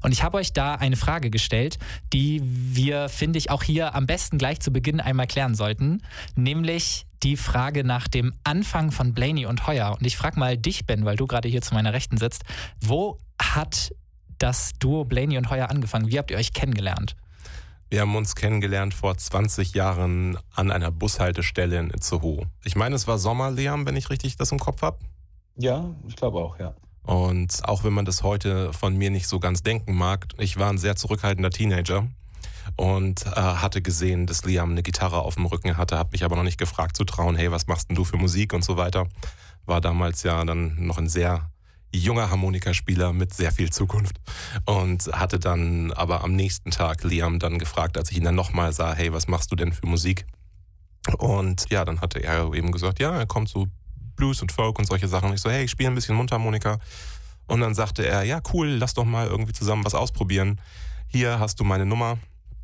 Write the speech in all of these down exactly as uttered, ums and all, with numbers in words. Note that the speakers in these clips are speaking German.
Und ich habe euch da eine Frage gestellt, die wir, finde ich, auch hier am besten gleich zu Beginn einmal klären sollten. Nämlich die Frage nach dem Anfang von Blaney und Hoyer. Und ich frage mal dich, Ben, weil du gerade hier zu meiner Rechten sitzt. Wo hat das Duo Blaney und Hoyer angefangen? Wie habt ihr euch kennengelernt? Wir haben uns kennengelernt vor zwanzig Jahren an einer Bushaltestelle in Itzehoe. Ich meine, es war Sommer, Liam, wenn ich richtig das im Kopf habe. Ja, ich glaube auch, ja. Und auch wenn man das heute von mir nicht so ganz denken mag, ich war ein sehr zurückhaltender Teenager und äh, hatte gesehen, dass Liam eine Gitarre auf dem Rücken hatte, habe mich aber noch nicht gefragt zu trauen, hey, was machst denn du für Musik und so weiter. War damals ja dann noch ein sehr junger Harmonikaspieler mit sehr viel Zukunft und hatte dann aber am nächsten Tag Liam dann gefragt, als ich ihn dann nochmal sah, hey, was machst du denn für Musik? Und ja, dann hatte er eben gesagt, ja, er kommt so Blues und Folk und solche Sachen. Und ich so, hey, ich spiele ein bisschen Mundharmonika. Und dann sagte er, ja, cool, lass doch mal irgendwie zusammen was ausprobieren. Hier hast du meine Nummer.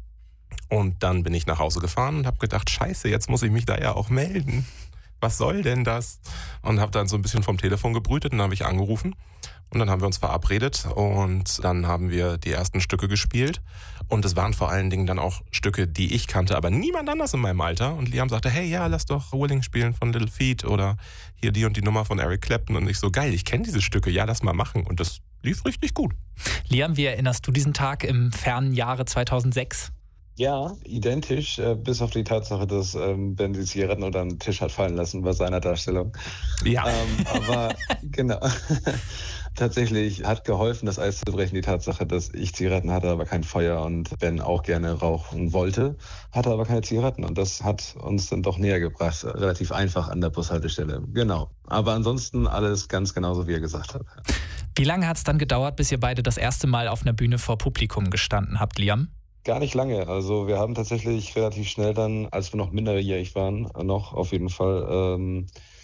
Und dann bin ich nach Hause gefahren und habe gedacht, scheiße, jetzt muss ich mich da ja auch melden. Was soll denn das? Und habe dann so ein bisschen vom Telefon gebrütet und dann habe ich angerufen. Und dann haben wir uns verabredet und dann haben wir die ersten Stücke gespielt. Und es waren vor allen Dingen dann auch Stücke, die ich kannte, aber niemand anders in meinem Alter. Und Liam sagte, hey, ja, lass doch Willing spielen von Little Feat oder hier die und die Nummer von Eric Clapton. Und ich so, geil, ich kenne diese Stücke, ja, lass mal machen. Und das lief richtig gut. Liam, wie erinnerst du diesen Tag im fernen Jahre zweitausendsechs? Ja, identisch, äh, bis auf die Tatsache, dass ähm, Ben die Zigaretten unter den Tisch hat fallen lassen bei seiner Darstellung. Ja. Ähm, aber genau. Tatsächlich hat geholfen, das Eis zu brechen, die Tatsache, dass ich Zigaretten hatte, aber kein Feuer und Ben auch gerne rauchen wollte, hatte aber keine Zigaretten. Und das hat uns dann doch näher gebracht, relativ einfach an der Bushaltestelle. Genau. Aber ansonsten alles ganz genauso, wie er gesagt hat. Wie lange hat es dann gedauert, bis ihr beide das erste Mal auf einer Bühne vor Publikum gestanden habt, Liam? Gar nicht lange. Also wir haben tatsächlich relativ schnell dann, als wir noch minderjährig waren, noch auf jeden Fall ähm,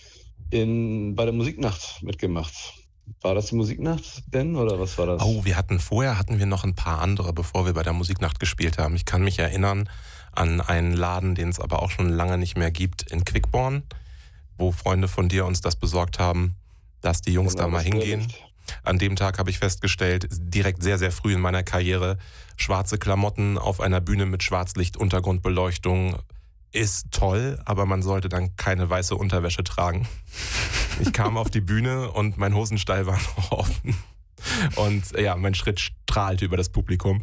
in, bei der Musiknacht mitgemacht. War das die Musiknacht denn oder was war das? Oh, wir hatten vorher hatten wir noch ein paar andere, bevor wir bei der Musiknacht gespielt haben. Ich kann mich erinnern an einen Laden, den es aber auch schon lange nicht mehr gibt, in Quickborn, wo Freunde von dir uns das besorgt haben, dass die Jungs Genau, da mal das hingehen. Irrlicht. An dem Tag habe ich festgestellt, direkt sehr, sehr früh in meiner Karriere, schwarze Klamotten auf einer Bühne mit Schwarzlicht-Untergrundbeleuchtung ist toll, aber man sollte dann keine weiße Unterwäsche tragen. Ich kam auf die Bühne und mein Hosenstall war noch offen. Und ja, mein Schritt strahlte über das Publikum.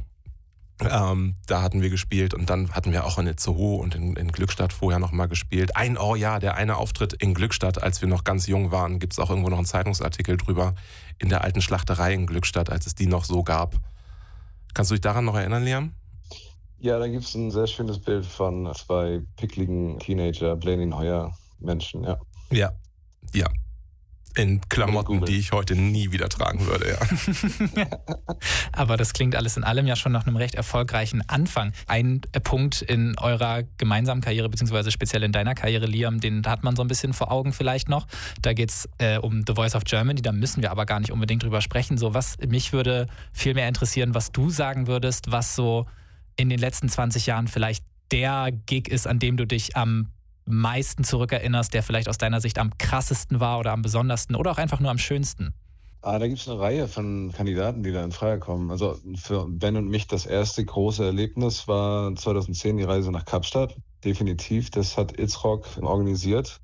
Ähm, da hatten wir gespielt und dann hatten wir auch in Itzehoe und in, in Glückstadt vorher nochmal gespielt. Ein, oh ja, der eine Auftritt in Glückstadt, als wir noch ganz jung waren, gibt es auch irgendwo noch einen Zeitungsartikel drüber, in der alten Schlachterei in Glückstadt, als es die noch so gab. Kannst du dich daran noch erinnern, Liam? Ja, da gibt es ein sehr schönes Bild von zwei pickligen Teenager, Blaney und Hoyer Menschen, ja. Ja, ja. In Klamotten, die ich heute nie wieder tragen würde, ja. Aber das klingt alles in allem ja schon nach einem recht erfolgreichen Anfang. Ein Punkt in eurer gemeinsamen Karriere, beziehungsweise speziell in deiner Karriere, Liam, den hat man so ein bisschen vor Augen vielleicht noch. Da geht es äh, um The Voice of Germany, da müssen wir aber gar nicht unbedingt drüber sprechen. So, was mich würde viel mehr interessieren, was du sagen würdest, was so in den letzten zwanzig Jahren vielleicht der Gig ist, an dem du dich am meisten zurückerinnerst, der vielleicht aus deiner Sicht am krassesten war oder am besondersten oder auch einfach nur am schönsten? Ah, da gibt es eine Reihe von Kandidaten, die da in Frage kommen. Also für Ben und mich das erste große Erlebnis war zweitausendzehn die Reise nach Kapstadt. Definitiv, das hat Itzrock organisiert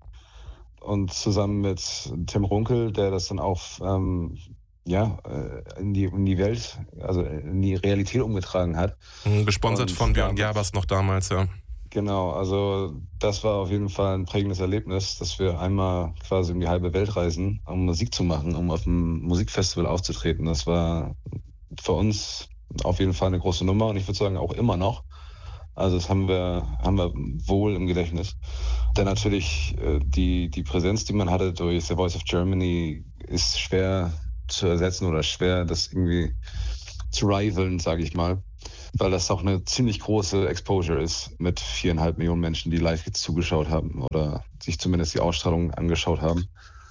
und zusammen mit Tim Runkel, der das dann auch ähm, ja, in die, in die Welt, also in die Realität umgetragen hat. Gesponsert und von Björn Gerbers noch damals, ja. Genau, also das war auf jeden Fall ein prägendes Erlebnis, dass wir einmal quasi um die halbe Welt reisen, um Musik zu machen, um auf einem Musikfestival aufzutreten. Das war für uns auf jeden Fall eine große Nummer und ich würde sagen auch immer noch. Also das haben wir, haben wir wohl im Gedächtnis. Denn natürlich die, die Präsenz, die man hatte durch The Voice of Germany, ist schwer zu ersetzen oder schwer, das irgendwie zu rivalen, sage ich mal. Weil das auch eine ziemlich große Exposure ist mit viereinhalb Millionen Menschen, die live zugeschaut haben oder sich zumindest die Ausstrahlung angeschaut haben.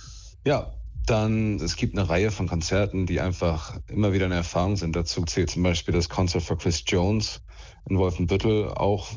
Ja, dann, es gibt eine Reihe von Konzerten, die einfach immer wieder eine Erfahrung sind. Dazu zählt zum Beispiel das Concert for Chris Jones in Wolfenbüttel. Auch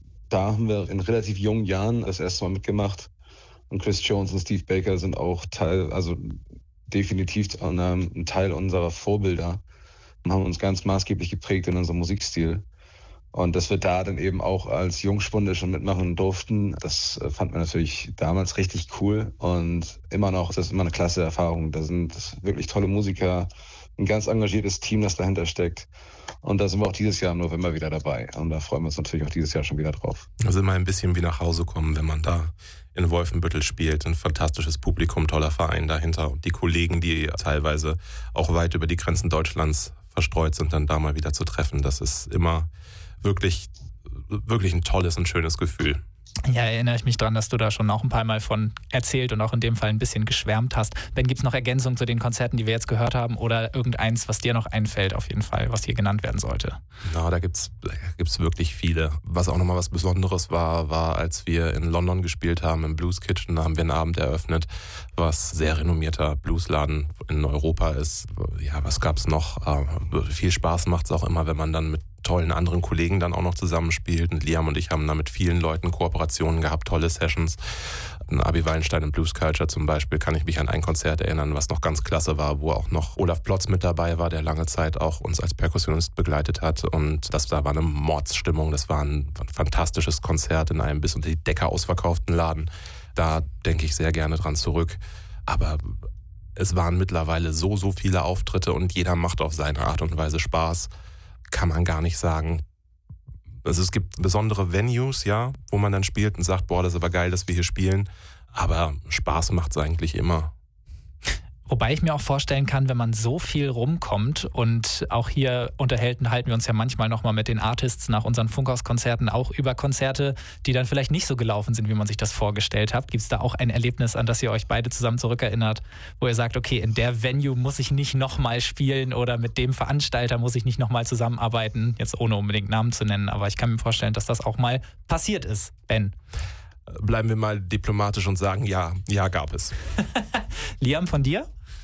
da haben wir in relativ jungen Jahren das erste Mal mitgemacht. Und Chris Jones und Steve Baker sind auch Teil, also definitiv ein Teil unserer Vorbilder. und haben uns ganz maßgeblich geprägt in unserem Musikstil. Und dass wir da dann eben auch als Jungspunde schon mitmachen durften, das fand man natürlich damals richtig cool und immer noch, das ist immer eine klasse Erfahrung. Da sind wirklich tolle Musiker, ein ganz engagiertes Team, das dahinter steckt. Und da sind wir auch dieses Jahr im November wieder dabei. Und da freuen wir uns natürlich auch dieses Jahr schon wieder drauf. Also immer ein bisschen wie nach Hause kommen, wenn man da in Wolfenbüttel spielt. Ein fantastisches Publikum, toller Verein dahinter. Und die Kollegen, die teilweise auch weit über die Grenzen Deutschlands verstreut sind, dann da mal wieder zu treffen. Das ist immer wirklich, wirklich ein tolles und schönes Gefühl. Ja, erinnere ich mich dran, dass du da schon auch ein paar Mal von erzählt und auch in dem Fall ein bisschen geschwärmt hast. Ben, gibt es noch Ergänzungen zu den Konzerten, die wir jetzt gehört haben oder irgendeins, was dir noch einfällt auf jeden Fall, was hier genannt werden sollte? Na, da gibt's gibt's wirklich viele. Was auch nochmal was Besonderes war, war, als wir in London gespielt haben, im Blues Kitchen, da haben wir einen Abend eröffnet, was sehr renommierter Bluesladen in Europa ist. Ja, was gab's noch? Äh, viel Spaß macht's auch immer, wenn man dann mit tollen anderen Kollegen dann auch noch zusammenspielt. Und Liam und ich haben da mit vielen Leuten Kooperationen gehabt, tolle Sessions. Abi Wallenstein im Blues Culture zum Beispiel kann ich mich an ein Konzert erinnern, was noch ganz klasse war, wo auch noch Olaf Plotz mit dabei war, der lange Zeit auch uns als Perkussionist begleitet hat. Und das da war eine Mordsstimmung. Das war ein, ein fantastisches Konzert in einem bis unter die Decke ausverkauften Laden. Da denke ich sehr gerne dran zurück. Aber es waren mittlerweile so, so viele Auftritte und jeder macht auf seine Art und Weise Spaß. Kann man gar nicht sagen. Also es gibt besondere Venues, ja, wo man dann spielt und sagt, boah, das ist aber geil, dass wir hier spielen. Aber Spaß macht es eigentlich immer. Wobei ich mir auch vorstellen kann, wenn man so viel rumkommt und auch hier unterhalten, halten wir uns ja manchmal nochmal mit den Artists nach unseren Funkhaus-Konzerten auch über Konzerte, die dann vielleicht nicht so gelaufen sind, wie man sich das vorgestellt hat. Gibt es da auch ein Erlebnis, an das ihr euch beide zusammen zurückerinnert, wo ihr sagt, okay, in der Venue muss ich nicht nochmal spielen oder mit dem Veranstalter muss ich nicht nochmal zusammenarbeiten, jetzt ohne unbedingt Namen zu nennen, aber ich kann mir vorstellen, dass das auch mal passiert ist, Ben. Bleiben wir mal diplomatisch und sagen, ja, ja gab es. Liam, von dir?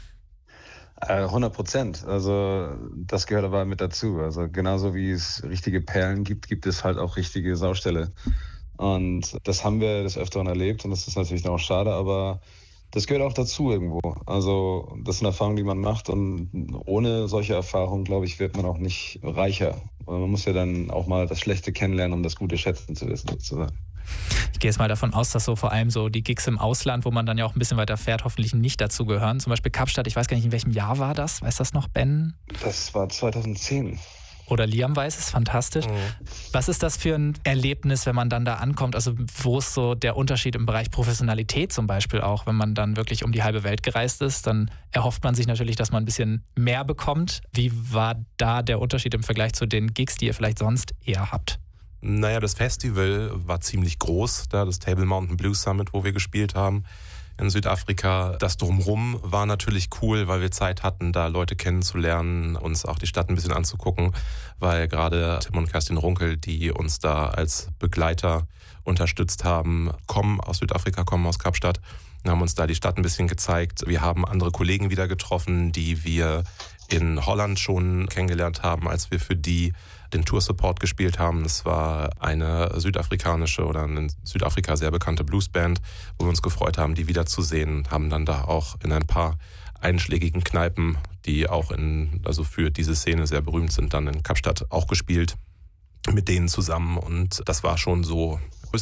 hundert Prozent. Also das gehört aber mit dazu. Also genauso wie es richtige Perlen gibt, gibt es halt auch richtige Sauställe. Und das haben wir des Öfteren erlebt und das ist natürlich auch schade, aber das gehört auch dazu irgendwo. Also das ist eine Erfahrung, die man macht und ohne solche Erfahrungen, glaube ich, wird man auch nicht reicher. Man muss ja dann auch mal das Schlechte kennenlernen, um das Gute schätzen zu wissen, sozusagen. Ich gehe jetzt mal davon aus, dass so vor allem so die Gigs im Ausland, wo man dann ja auch ein bisschen weiter fährt, hoffentlich nicht dazu gehören. Zum Beispiel Kapstadt, ich weiß gar nicht, in welchem Jahr war das? Weiß das noch, Ben? Das war zweitausendzehn. Oder Liam weiß es, fantastisch. Mhm. Was ist das für ein Erlebnis, wenn man dann da ankommt? Also wo ist so der Unterschied im Bereich Professionalität zum Beispiel auch? Wenn man dann wirklich um die halbe Welt gereist ist, dann erhofft man sich natürlich, dass man ein bisschen mehr bekommt. Wie war da der Unterschied im Vergleich zu den Gigs, die ihr vielleicht sonst eher habt? Naja, das Festival war ziemlich groß, da das Table Mountain Blues Summit, wo wir gespielt haben in Südafrika. Das Drumherum war natürlich cool, weil wir Zeit hatten, da Leute kennenzulernen, uns auch die Stadt ein bisschen anzugucken, weil gerade Tim und Kerstin Runkel, die uns da als Begleiter unterstützt haben, kommen aus Südafrika, kommen aus Kapstadt, haben uns da die Stadt ein bisschen gezeigt. Wir haben andere Kollegen wieder getroffen, die wir in Holland schon kennengelernt haben, als wir für die den Tour-Support gespielt haben. Das war eine südafrikanische oder eine in Südafrika sehr bekannte Bluesband, wo wir uns gefreut haben, die wiederzusehen. Haben dann da auch in ein paar einschlägigen Kneipen, die auch in, also für diese Szene sehr berühmt sind, dann in Kapstadt auch gespielt mit denen zusammen. Und das war schon so